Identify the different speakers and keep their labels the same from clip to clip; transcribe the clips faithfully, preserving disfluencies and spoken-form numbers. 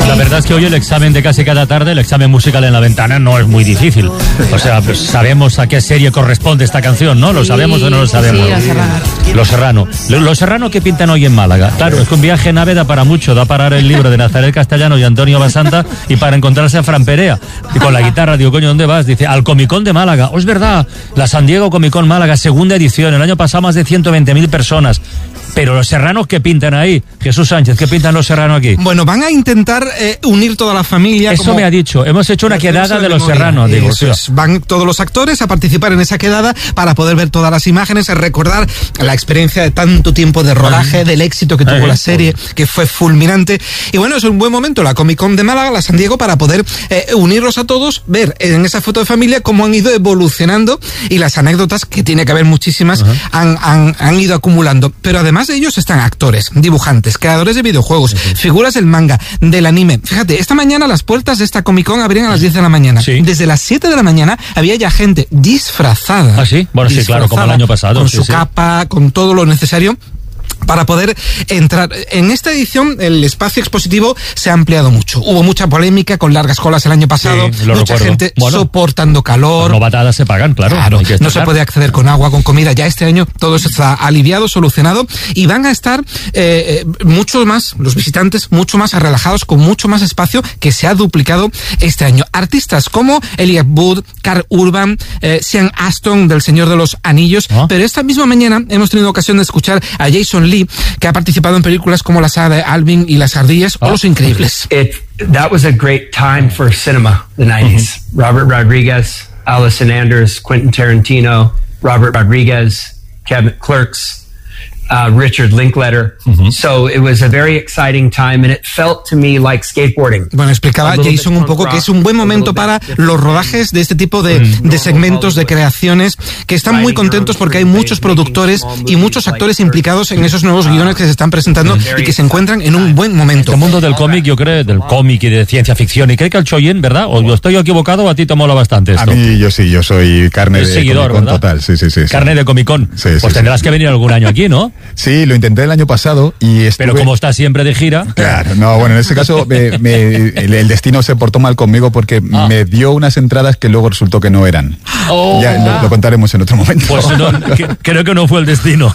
Speaker 1: La verdad es que hoy el examen de casi cada tarde, el examen musical en La Ventana, no es muy difícil. O sea, pues sabemos a qué serie corresponde esta canción, ¿no? ¿Lo sabemos o no lo sabemos?
Speaker 2: Sí, Los Serrano.
Speaker 1: Los Serrano. Los Serrano, ¿qué pintan hoy en Málaga? Claro, es que un viaje en nave da para mucho, da para el libro de Nazaret Castellano y Antonio Basanta y para encontrarse a Fran Perea. Y con la guitarra, digo, coño, ¿dónde vas? Dice, al Comic Con de Málaga. Oh, es verdad, la San Diego Comic Con Málaga, segunda edición. El año pasado más de ciento veinte mil personas. Pero los serranos, ¿qué pintan ahí? Jesús Sánchez, ¿qué pintan los serranos aquí?
Speaker 3: Bueno, van a intentar eh, unir toda la familia.
Speaker 1: Eso
Speaker 3: como...
Speaker 1: me ha dicho. Hemos hecho una quedada de los serranos, digo.
Speaker 3: Eso es. Van todos los actores a participar en esa quedada para poder ver todas las imágenes, recordar la experiencia de tanto tiempo de rodaje, del éxito que tuvo la serie, que fue fulminante. Y bueno, es un buen momento, la Comic Con de Málaga, la San Diego, para poder eh, unirlos a todos, ver en esa foto de familia cómo han ido evolucionando y las anécdotas, que tiene que haber muchísimas, han, han, han ido acumulando. Pero además de ellos están actores, dibujantes, creadores de videojuegos, uh-huh. figuras del manga, del anime. Fíjate, esta mañana las puertas de esta Comic Con abrían a las diez de la mañana. Sí. Desde las siete de la mañana había ya gente disfrazada.
Speaker 1: ¿Ah, sí? Bueno, sí, claro, como el año pasado.
Speaker 3: Con
Speaker 1: sí,
Speaker 3: su
Speaker 1: sí.
Speaker 3: capa, con todo lo necesario para poder entrar. En esta edición el espacio expositivo se ha ampliado mucho. Hubo mucha polémica con largas colas el año pasado,
Speaker 1: sí, lo
Speaker 3: mucha
Speaker 1: recuerdo.
Speaker 3: gente
Speaker 1: bueno,
Speaker 3: soportando calor.
Speaker 1: Las novatadas se pagan, claro.
Speaker 3: Claro, no se puede acceder con agua, con comida. Ya este año todo eso está aliviado, solucionado, y van a estar eh, mucho más, los visitantes, mucho más relajados, con mucho más espacio, que se ha duplicado este año. Artistas como Elijah Wood, Karl Urban, eh, Sean Astin del Señor de los Anillos, ¿Ah? Pero esta misma mañana hemos tenido ocasión de escuchar a Jason Lee, que ha participado en películas como la saga de Alvin y las ardillas oh. o Los Increíbles.
Speaker 4: It, that was a great time for cinema, the nineties. Mm-hmm. Robert Rodriguez, Allison Anders, Quentin Tarantino, Robert Rodriguez, Kevin Clerks, uh, Richard Linklater. Mm-hmm. So it was a very exciting time and it felt to me like skateboarding.
Speaker 3: Bueno, explicaba Jason un poco que es un buen momento para los rodajes de este tipo de, de segmentos, de creaciones, que están muy contentos porque hay muchos productores y muchos actores implicados en esos nuevos guiones que se están presentando y que se encuentran en un buen momento.
Speaker 1: El mundo del cómic, yo creo, del cómic y de ciencia ficción, y creo que al Choyen, ¿verdad? O yo estoy equivocado o a ti te mola bastante esto.
Speaker 5: A mí yo sí, yo soy carne
Speaker 1: es
Speaker 5: de
Speaker 1: seguidor,
Speaker 5: Comic Con
Speaker 1: ¿verdad?
Speaker 5: total, sí, sí, sí.
Speaker 1: Carne
Speaker 5: sí.
Speaker 1: de Comic Con.
Speaker 5: Sí,
Speaker 1: pues
Speaker 5: sí,
Speaker 1: tendrás
Speaker 5: sí.
Speaker 1: que venir algún año aquí, ¿no?
Speaker 5: Sí, lo intenté el año pasado y estuve...
Speaker 1: Pero como está siempre de gira...
Speaker 5: Claro, no, bueno, en este caso me, me, el, el destino se portó mal conmigo porque ah. me dio unas entradas que luego resultó que no eran.
Speaker 1: Oh.
Speaker 5: Ya lo, lo contaremos en otro momento.
Speaker 1: Pues no, que, creo que no fue el destino.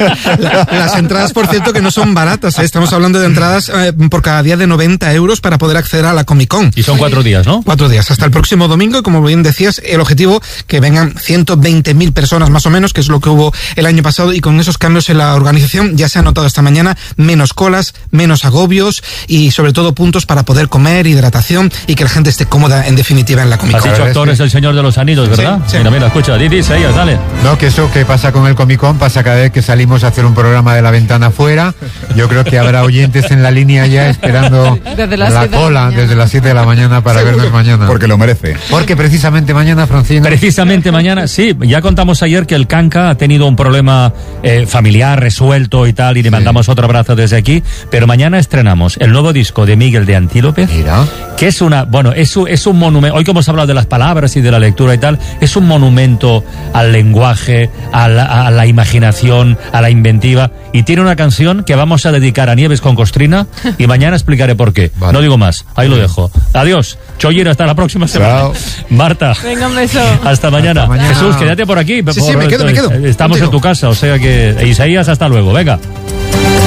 Speaker 3: La, las entradas, por cierto, que no son baratas, ¿eh? Estamos hablando de entradas eh, por cada día de noventa euros para poder acceder a la Comic Con.
Speaker 1: Y son cuatro días, ¿no?
Speaker 3: Cuatro días, hasta el próximo domingo, y como bien decías, el objetivo que vengan ciento veinte mil personas más o menos, que es lo que hubo el año pasado, y con esos cambios en la organización ya se ha notado esta mañana menos colas, menos agobios y sobre todo puntos para poder comer, hidratación y que la gente esté cómoda en definitiva en la Comic Con.
Speaker 1: Has dicho actores del Señor de los Anillos, ¿verdad?
Speaker 3: Sí, sí.
Speaker 1: Mira, mira, escucha, di, dice ellas, dale.
Speaker 6: No, que eso que pasa con el Comic Con pasa cada vez que salimos a hacer un programa de La Ventana Fuera. Yo creo que habrá oyentes en la línea ya esperando
Speaker 2: desde
Speaker 6: la cola
Speaker 2: de
Speaker 6: desde las siete de la mañana para
Speaker 5: Seguro,
Speaker 6: vernos mañana.
Speaker 5: Porque lo merece.
Speaker 6: Porque precisamente mañana, Francino.
Speaker 1: Precisamente mañana, sí, ya contamos ayer que el Canca ha tenido un problema eh, familiar resuelto y tal, y le sí. mandamos otro abrazo desde aquí, pero mañana estrenamos el nuevo disco de Miguel de Antílope,
Speaker 6: Mira.
Speaker 1: que es una, bueno, es, es un monumento, hoy como hemos hablado de las palabras y de la lectura y tal, es un monumento al lenguaje, a la, a la imaginación, a la inventiva, y tiene una canción que vamos a dedicar a Nieves con Costrina, y mañana explicaré por qué. Vale. No digo más, ahí lo dejo. Adiós, Choyer, hasta la próxima semana.
Speaker 5: Chao.
Speaker 1: Marta.
Speaker 2: Venga, un beso.
Speaker 1: Hasta mañana.
Speaker 6: Hasta mañana.
Speaker 1: Jesús, quédate por aquí.
Speaker 3: Sí,
Speaker 1: por,
Speaker 3: sí, me quedo, me quedo.
Speaker 1: Estamos Contigo. En tu casa, o sea que... Isaías, hasta luego, venga.